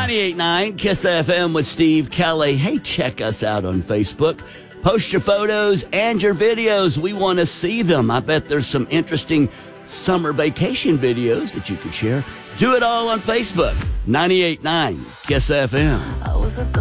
98.9 KISS FM with Steve Kelly. Hey, check us out on Facebook. Post your photos and your videos. We want to see them. I bet there's some interesting summer vacation videos that you could share. Do it all on Facebook. 98.9 KISS FM.